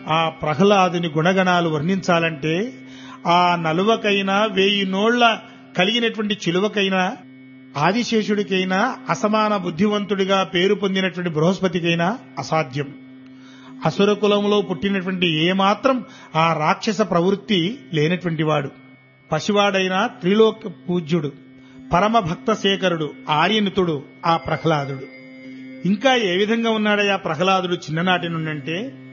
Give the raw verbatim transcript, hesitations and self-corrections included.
ఆ ప్రహ్లాదుని గుణగణాలు వర్ణించాలంటే ఆ నలువకైనా వేయి నోళ్ల కలిగినటువంటి చిలువకైనా ఆదిశేషుడికైనా అసమాన బుద్ధివంతుడిగా పేరు పొందినటువంటి బృహస్పతికైనా అసాధ్యం. అసుర కులంలో పుట్టినటువంటి ఏమాత్రం ఆ రాక్షస ప్రవృత్తి లేనటువంటి వాడు. పసివాడైన త్రిలోక పూజ్యుడు, పరమ భక్త శేఖరుడు, ఆర్యనుతుడు ఆ ప్రహ్లాదుడు. ఇంకా ఏ విధంగా ఉన్నాడయ్యా ప్రహ్లాదుడు చిన్ననాటి నుండంటే